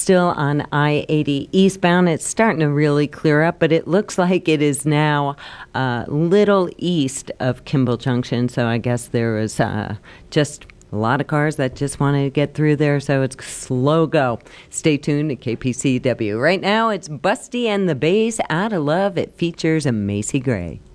Still on I-80 eastbound. It's starting to really clear up, but it looks like it is now a little east of Kimball Junction. So I guess there was just a lot of cars that just wanted to get through there, so it's slow go. Stay tuned to KPCW. Right now, it's Busty and the Bass, Out of Love. It features a Macy Gray.